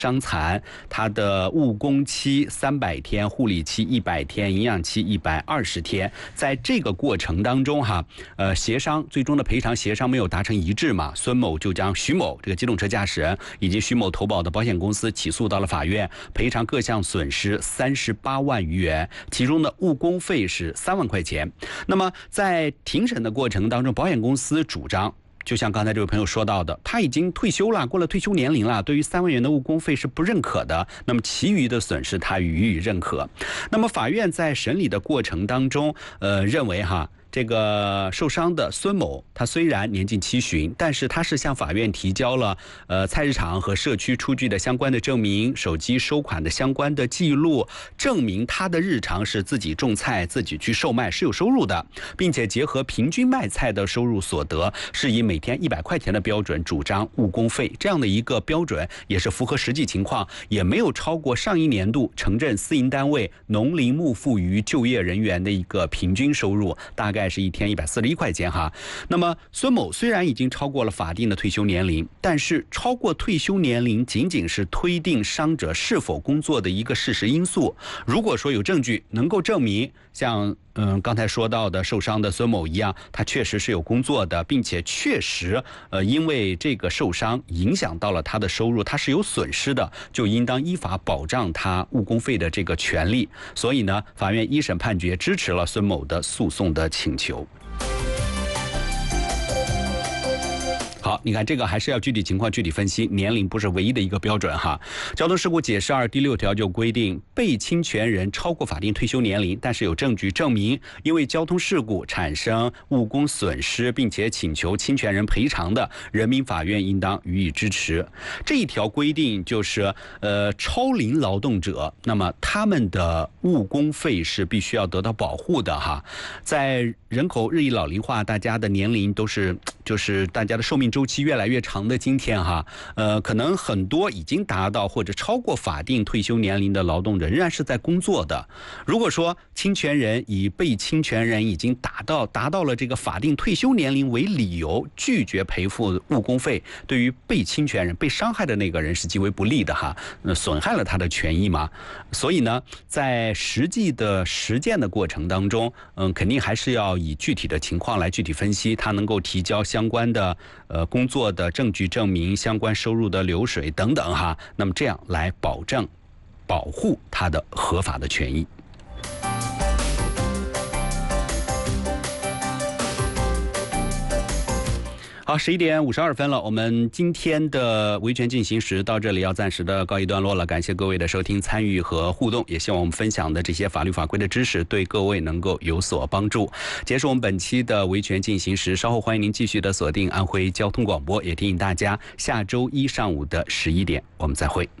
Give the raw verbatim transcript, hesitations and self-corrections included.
伤残，它的误工期三百天，护理期一百天，营养期一百二十天。在这个过程当中，哈，呃，协商最终的赔偿协商没有达成一致嘛，孙某就将徐某这个机动车驾驶人以及徐某投保的保险公司起诉到了法院，赔偿各项损失三十八万余元，其中的误工费是三万块钱。那么在庭审的过程当中，保险公司主张，就像刚才这位朋友说到的，他已经退休了，过了退休年龄了，对于三万元的误工费是不认可的，那么其余的损失他予以认可。那么法院在审理的过程当中，呃，认为哈，这个受伤的孙某，他虽然年近七旬，但是他是向法院提交了呃菜市场和社区出具的相关的证明，手机收款的相关的记录，证明他的日常是自己种菜、自己去售卖是有收入的，并且结合平均卖菜的收入所得，是以每天一百块钱的标准主张误工费，这样的一个标准也是符合实际情况，也没有超过上一年度城镇私营单位农林牧副渔就业人员的一个平均收入，大概是一天一百四十一块钱哈。那么孙某虽然已经超过了法定的退休年龄，但是超过退休年龄仅仅是推定伤者是否工作的一个事实因素。如果说有证据能够证明，像嗯刚才说到的受伤的孙某一样，他确实是有工作的，并且确实呃因为这个受伤影响到了他的收入，他是有损失的，就应当依法保障他误工费的这个权利。所以呢，法院一审判决支持了孙某的诉讼的请求。好，你看这个还是要具体情况具体分析，年龄不是唯一的一个标准哈。交通事故解释二第六条就规定，被侵权人超过法定退休年龄，但是有证据证明因为交通事故产生误工损失，并且请求侵权人赔偿的，人民法院应当予以支持。这一条规定就是呃超龄劳动者，那么他们的误工费是必须要得到保护的哈。在人口日益老龄化，大家的年龄都是就是大家的寿命周期越来越长的今天哈，呃，可能很多已经达到或者超过法定退休年龄的劳动者仍然是在工作的。如果说侵权人以被侵权人已经达到达到了这个法定退休年龄为理由拒绝赔付误工费，对于被侵权人、被伤害的那个人是极为不利的哈，呃，损害了他的权益嘛。所以呢，在实际的实践的过程当中，嗯，肯定还是要以具体的情况来具体分析，他能够提交相关的呃工作的证据证明、相关收入的流水等等哈，那么这样来保证保护他的合法的权益。好，十一点五十二分了，我们今天的维权进行时到这里要暂时的告一段落了。感谢各位的收听、参与和互动，也希望我们分享的这些法律法规的知识对各位能够有所帮助。结束我们本期的维权进行时，稍后欢迎您继续的锁定安徽交通广播，也提醒大家下周一上午的十一点我们再会。